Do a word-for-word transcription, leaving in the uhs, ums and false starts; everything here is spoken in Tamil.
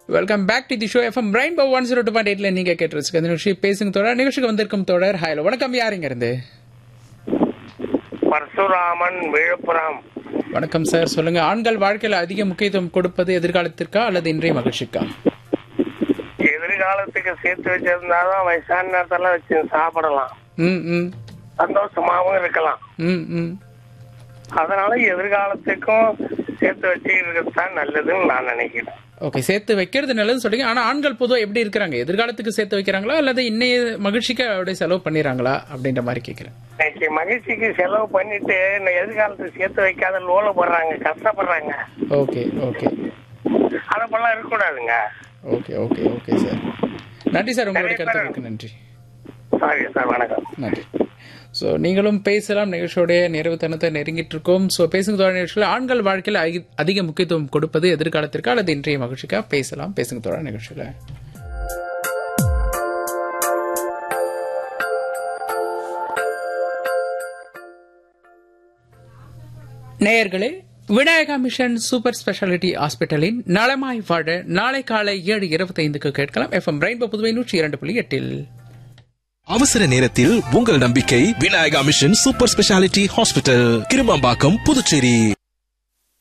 Welcome back to the show FM rainbow one zero two point எயிட்ல நீங்க கேட்டு இந்த நிகழ்ச்சி பேசுங்க தோழர். நிகழ்ச்சிக்கு வந்திருக்கும் தோழர் ஹலோ வணக்கம். யாருங்க இருந்து? பரசுராமன், விழுப்புரம். வணக்கம் சார், சொல்லுங்க. ஆண்கள் வாழ்க்கையில அதிக முக்கியத்துவம் கொடுப்பது எதிர்காலத்திற்கா அல்லது இன்றைய மகிழ்ச்சிக்கா? எதிர்காலத்துக்கு சேர்த்து வச்சிருந்தாதான் வயசான நேரத்தெல்லாம் வச்சு சாப்பிடலாம், ம் ம் சந்தோஷமாவும் இருக்கலாம். ம் ம் அதனால எதிர்காலத்துக்கும் சேர்த்து வச்சு இருக்கிறது தான் நல்லதுன்னு நான் நினைக்கிறேன். ஓகே, சேர்த்து வைக்கிறது நல்லதுன்னு சொல்றீங்க. ஆனா ஆண்கள் பொதுவாக எப்படி இருக்கிறாங்க? எதிர்காலத்துக்கு சேர்த்து வைக்கிறாங்களா அல்லது இன்னைய மகிழ்ச்சிக்கு அப்படியே செலவு பண்ணிடுறாங்களா அப்படின்ற மாதிரி கேட்கிறேன். இன்னைக்கு மகிழ்ச்சிக்கு செலவு பண்ணிட்டு இந்த எதிர்காலத்துக்கு சேர்த்து வைக்காத லோல போடுறாங்க, கஷ்டப்படுறாங்க. ஓகே ஓகே, அதெல்லாம் இருக்கக்கூடாதுங்க. ஓகே ஓகே ஓகே சார், நன்றி சார், உங்களுடைய கருத்துக்கு நன்றி. சாரி சார், வணக்கம். நன்றி. ஸோ நீங்களும் பேசலாம். நிகழ்ச்சியோடைய நிறைவு தனத்தை நெருங்கிட்டு இருக்கோம். ஸோ பேசுங்க தோழர் நிகழ்ச்சியில் ஆண்கள் வாழ்க்கையில் அதிக முக்கியத்துவம் கொடுப்பது எதிர்காலத்திற்கா அல்லது இன்றைய மகிழ்ச்சிக்கா? பேசலாம் பேசுங்க தோழர் நிகழ்ச்சியில். நேயர்களே, விநாயகா மிஷன் சூப்பர் ஸ்பெஷாலிட்டி ஹாஸ்பிட்டலின் நலமாய் வாழ நாளை காலை ஏழு இருபத்தி ஐந்துக்கு கேட்கலாம் எஃப்எம் ரெயின்போ புதுவை நூற்றி இரண்டு புள்ளி எட்டில். அவசர நேரத்தில் உங்கள் நம்பிக்கை Vinayaka mission super speciality hospital, Kirumampakkam, Puducherry.